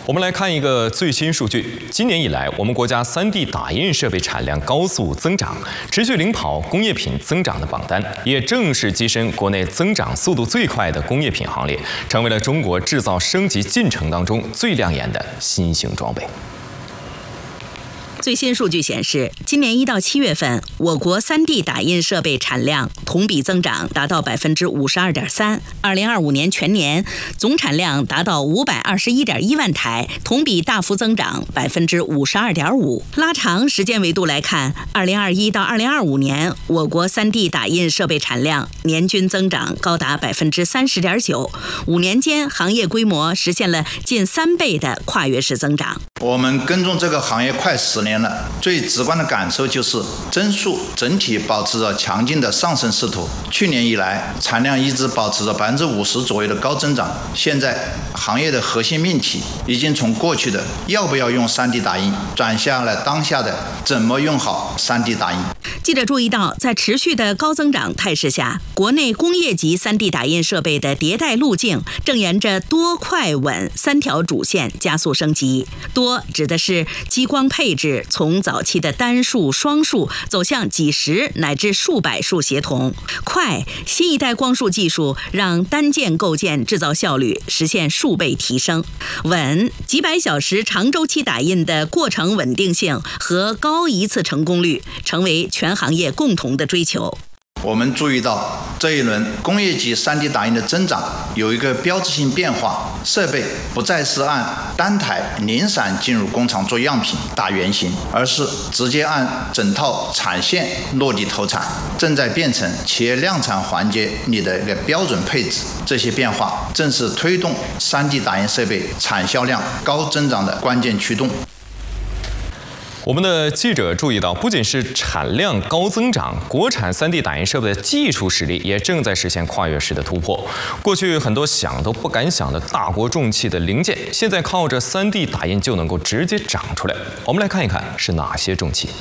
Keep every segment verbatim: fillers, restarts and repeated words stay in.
我们来看一个最新数据，今年以来，我们国家 三 D 打印设备产量高速增长，持续领跑工业品增长的榜单，也正式跻身国内增长速度最快的工业品行列，成为了中国制造升级进程当中最亮眼的新型装备。 最新数据显示，今年一到七月份，我国 三 D 打印设备产量同比增长达到百分之五十二点三。二零二五年全年总产量达到五百二十一点一万台，同比大幅增长百分之五十二点五。拉长时间维度来看，二零二一到二零二五年，我国 三 D 打印设备产量年均增长高达百分之三十点九，五年间行业规模实现了近三倍的跨越式增长。 我们跟踪这个行业快十年。 最直观的感受就是增速整体保持着强劲的上升势头。去年以来，产量一直保持着百分之五十左右的高增长。现在，行业的核心命题已经从过去的要不要用 三 D 打印，转向了当下的怎么用好 三 D 打印。 记者注意到，在持续的高增长态势下，国内工业级 三 D 打印设备的迭代路径正沿着多、快、稳三条主线加速升级。多指的是激光配置 从早期的单数、双数走向几十乃至数百数协同。快，新一代光束技术让单件构件制造效率实现数倍提升。稳，几百小时长周期打印的过程稳定性和高一次成功率成为全行业共同的追求。 我们注意到，这一轮工业级 三 D 打印的增长有一个标志性变化，设备不再是按单台零散进入工厂做样品打原型，而是直接按整套产线落地投产，正在变成企业量产环节里的一个标准配置。这些变化正是推动 三 D 打印设备产销量高增长的关键驱动。 我们的记者注意到，不仅是产量高增长，国产 三 D 打印设备的技术实力也正在实现跨越式的突破。过去很多想都不敢想的大国重器的零件，现在靠着 三 D 打印就能够直接长出来。我们来看一看是哪些重器。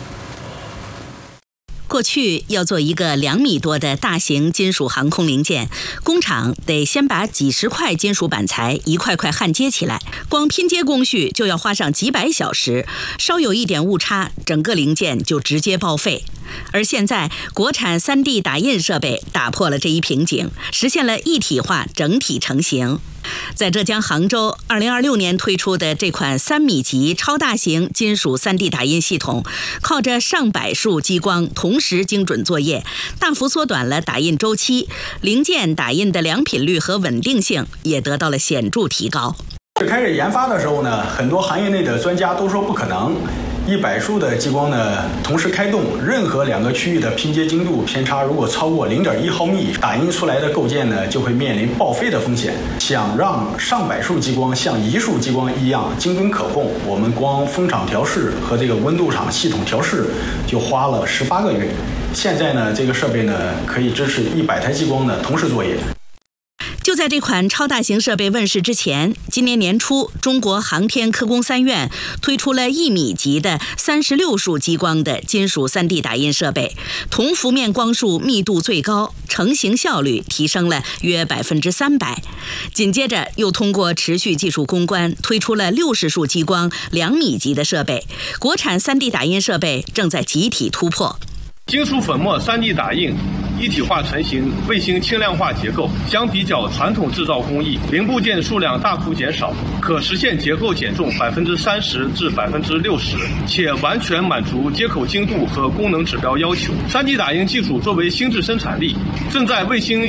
过去要做一个两米多的大型金属航空零件，工厂得先把几十块金属板材一块块焊接起来，光拼接工序就要花上几百小时，稍有一点误差，整个零件就直接报废。而现在，国产 三 D 打印设备打破了这一瓶颈，实现了一体化整体成型。 在浙江杭州，二零二六年推出的这款三米级超大型金属 三 D 打印系统，靠着上百束激光同时精准作业，大幅缩短了打印周期，零件打印的良品率和稳定性也得到了显著提高。 开始研发的时候呢，很多行业内的专家都说不可能。 一百束的激光呢，同时开动，任何两个区域的拼接精度偏差如果超过零点一毫米，打印出来的构件呢就会面临报废的风险。想让上百束激光像一束激光一样精准可控，我们光风场调试和这个温度场系统调试就花了十八个月。现在呢，这个设备呢可以支持一百台激光的同时作业。 就在这款超大型设备问世之前，今年年初，中国航天科工三院推出了一米级的三十六束激光的金属 三 D 打印设备，同幅面光束密度最高，成型效率提升了约百分之三百。紧接着，又通过持续技术攻关，推出了六十束激光两米级的设备，国产 三 D 打印设备正在集体突破。 金属粉末 三 D 打印一体化成型，卫星轻量化结构，相比较传统制造工艺，零部件数量大幅减少，可实现结构减重百分之三十至百分之六十，且完全满足接口精度和功能指标要求。三 D 打印技术作为心智生产力，正在卫星